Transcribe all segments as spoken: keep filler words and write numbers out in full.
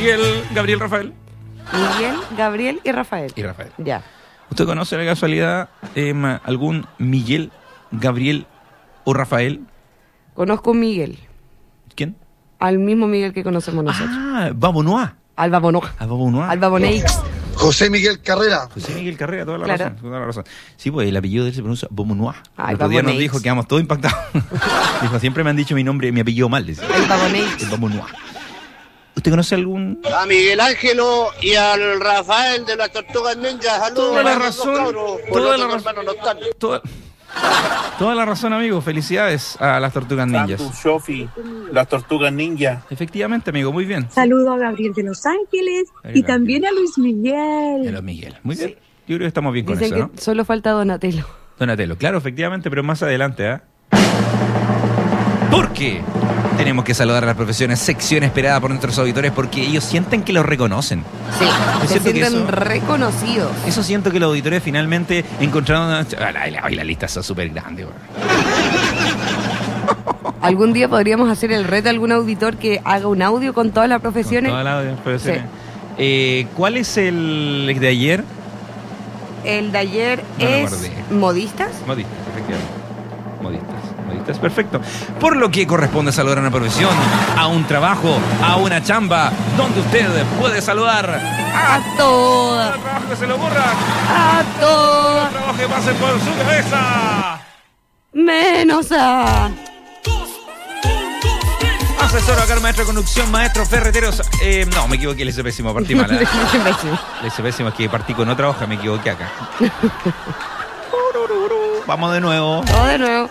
Miguel, Gabriel, Rafael. Miguel, Gabriel y Rafael. Y Rafael. Ya. ¿Usted conoce de casualidad eh, algún Miguel, Gabriel o Rafael? Conozco un Miguel. ¿Quién? Al mismo Miguel que conocemos nosotros. Ah, Babonois. Alba Bonoja. Alba Bonois. Alba Boneix. José Miguel Carrera. José Miguel Carrera, toda la Claro. razón. Toda la razón. Sí, pues el apellido de él se pronuncia Babonois. Ah, El otro día nos Baboneix. dijo que quedamos todos impactados. Dijo, siempre me han dicho mi nombre, mi apellido mal. Decía. Alba Boneix. El Babonois. ¿Usted conoce algún...? A Miguel Ángelo y al Rafael de las Tortugas Ninjas. Saludos Toda la a los dos razón, cabros, por toda los la otros razón. hermanos no están. Toda, toda la razón, amigo. Felicidades a las Tortugas Ninjas. Santos, Shofi, las Tortugas Ninja. Efectivamente, amigo, muy bien. Saludo a Gabriel de Los Ángeles Gabriel. y también a Luis Miguel. Era Miguel. Muy bien. Yo creo que estamos bien con Dicen eso, que ¿no? solo falta Donatello. Donatello, claro, efectivamente, pero más adelante, ¿ah? Porque tenemos que saludar a las profesiones, sección esperada por nuestros auditores, porque ellos sienten que los reconocen. Sí, Yo se siento que sienten eso- reconocidos. Eso siento que los auditores finalmente encontraron... Una... Ah, la, la, la lista está súper grande, güey. Algún día podríamos hacer el reto a algún auditor que haga un audio con todas las profesiones. Con todas las profesiones. Sí. Eh, ¿Cuál es el de ayer? El de ayer No me es acordé. modistas. Modistas, efectivamente. Modistas, modistas, perfecto. Por lo que corresponde saludar a una profesión, a un trabajo, a una chamba, donde usted puede saludar a A todas. todo trabajo que se le ocurra, A todas. trabajo que pase por su cabeza. Menos a... Asesor acá, maestro de conducción, maestro ferreteros. Eh, no, me equivoqué, le hice pésimo, partí mal. ¿eh? Le hice pésimo, es que partí con otra hoja, me equivoqué acá. Vamos de nuevo. Todo de nuevo.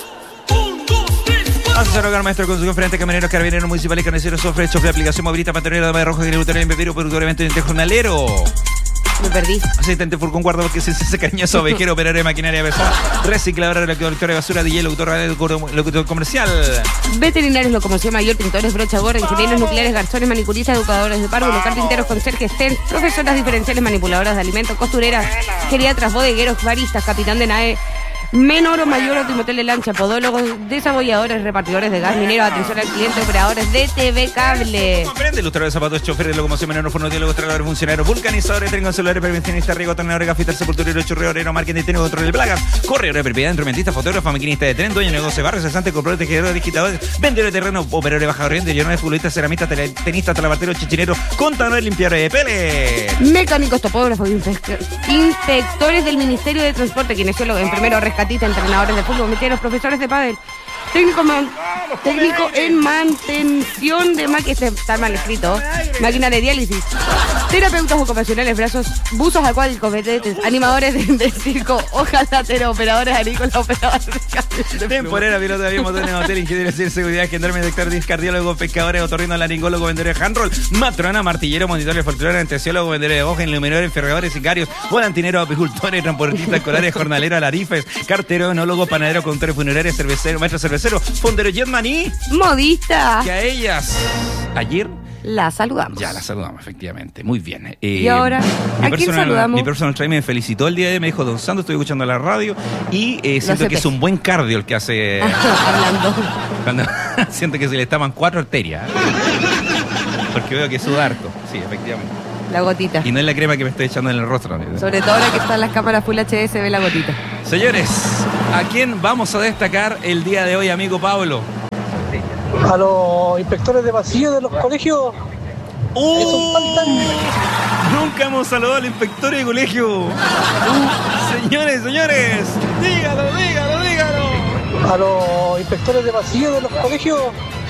Asesor hogar, maestro de conducción, frente camineros, carabineros municipales, carniceros, sofre, chofer, aplicación movilista, pantalonera, de rojo, agricultura, invertido, productor, evento interjornalero. Me perdí. Asistente furgón, guarda, porque se se cariñoso, ovejero, operario de maquinaria pesada, recicladora, recolectora de basura, D J, locutor, locutor, locutor comercial. Veterinarios, locomoción mayor, pintores, brocha gorra, ingenieros nucleares, garzones, manicuristas, educadores de párvulo, carpinteros, conserjes, TEN, profesoras diferenciales, manipuladoras de alimentos, costureras, geriatras, bodegueros, baristas, capitán de nave, menor o mayor, automotel de lancha, podólogos, desabolladores, repartidores de gas, mineros, atención al cliente, operadores de T V cable. Comprende, ilustradores de zapatos, choferes de locomoción, menor, fonoaudiólogos, trabajadores, funcionarios, vulcanizadores, tren celulares, prevencionistas, riego, tornadores, gafitas, sepulturero, churreorero, marketing, técnico, control de plagas, corredor de propiedad, instrumentista, fotógrafo, maquinista de tren, dueño de negocio de barrio, cesante, comprador, tejedor, digitadores, vendedor de terreno, operador de baja corriente, llenadores, futbolistas, ceramistas, tele- tenistas, talabarteros, chichineros, contadores, limpiadores de peles. Mecánicos, topógrafos, inspe- inspectores del Ministerio de Transporte, kinesiólogos, enfermeros, rescatistas, entrenadores de fútbol, meteros, profesores de pádel, técnico, man- técnico en mantención de máquinas, está mal escrito, máquina de diálisis, terapeutas ocupacionales, brazos, buzos acuáticos, vedetes, animadores de, de circo, ojalatero, operadores agrícolas, operadores de cables de Temporera, piloto de avión, motor en hotel, ingeniero de seguridad, gendarme, doctor, cardiólogo, pescadores, otorrino, laringólogo, vendedor de handroll, matrona, martillero, monitor, folclore, anestesiólogo, vendedor de hoja, iluminadores, enfergadores, sicarios, volantineros, apicultores, transportistas escolares, jornaleros, alarifes, cartero, enólogo, panadero, conductores funerarios, cervecero, maestro cervecero, fondero, jetman y modista. que a ellas ayer La saludamos. ya las saludamos, efectivamente. Muy bien. Eh, Y ahora, mi ¿a quién personal- saludamos? Mi personal trainer me felicitó el día de hoy, me dijo, Don Santos, estoy escuchando la radio y eh, siento hace que es pésimo. un buen cardio el que hace Hablando. cuando siento que se le estaban cuatro arterias. ¿eh? Porque veo que suda harto. Sí, efectivamente. La gotita. Y no es la crema que me estoy echando en el rostro. ¿no? Sobre todo ahora que están las cámaras Full H D se ve la gotita. Señores, ¿a quién vamos a destacar el día de hoy, amigo Pablo? A los inspectores de pasillo de los colegios. ¡Uh! Esos faltan. Nunca hemos saludado al inspector de colegio. Uh, señores, señores, dígalo, dígalo, dígalo. A los inspectores de pasillo de los colegios.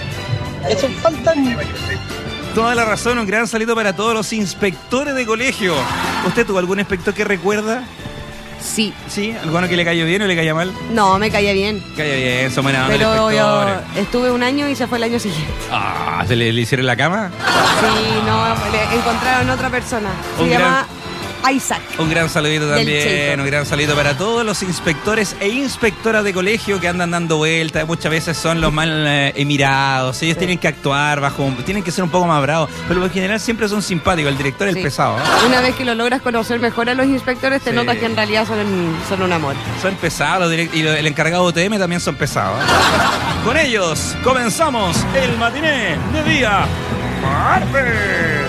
Esos faltan. Toda la razón, un gran saludo para todos los inspectores de colegio. ¿Usted tuvo algún inspector que recuerda? Sí. ¿Sí? ¿Alguno que le cayó bien o le cayó mal? No, me caía bien. Cayó bien, son buena onda los Pero yo inspectores. estuve un año y se fue el año siguiente. Ah, ¿se le, le hicieron la cama? Sí, no, le encontraron otra persona. Se Un gran- llama Isaac. Un gran saludito Del también, Cheito. un gran saludito para todos los inspectores e inspectoras de colegio que andan dando vueltas, muchas veces son los mal eh, mirados, ellos Sí. tienen que actuar bajo, un- tienen que ser un poco más bravos, pero en general siempre son simpáticos, el director es Sí. el pesado, ¿eh? Una vez que lo logras conocer mejor a los inspectores, te Sí. notas que en realidad son, son un amor. Son pesados los direct- y lo- el encargado de U T M también son pesados. ¿eh? Con ellos comenzamos el matiné de día martes.